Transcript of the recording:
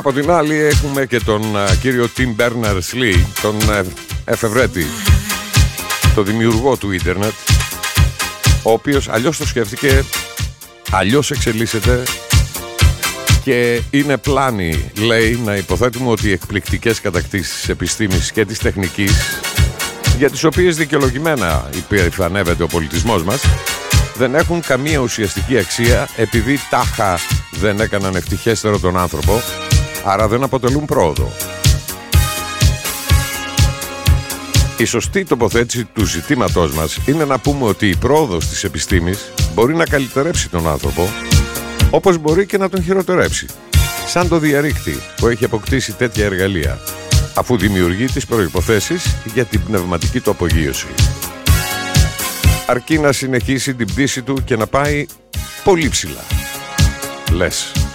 Από την άλλη έχουμε και τον κύριο Tim Berners-Lee, τον εφευρέτη, το δημιουργό του ίντερνετ, ο οποίος αλλιώς το σκέφτηκε, αλλιώς εξελίσσεται και είναι πλάνη, λέει, να υποθέτουμε ότι οι εκπληκτικές κατακτήσεις της επιστήμης και της τεχνικής, για τις οποίες δικαιολογημένα υπερηφανεύεται ο πολιτισμός μας, δεν έχουν καμία ουσιαστική αξία επειδή τάχα δεν έκαναν ευτυχέστερο τον άνθρωπο, άρα δεν αποτελούν πρόοδο. Η σωστή τοποθέτηση του ζητήματός μας είναι να πούμε ότι η πρόοδος της επιστήμης μπορεί να καλυτερέψει τον άνθρωπο, όπως μπορεί και να τον χειροτερέψει, σαν το διαρρήκτη που έχει αποκτήσει τέτοια εργαλεία, αφού δημιουργεί τις προϋποθέσεις για την πνευματική του απογείωση. Αρκεί να συνεχίσει την πτήση του και να πάει πολύ ψηλά. Λες.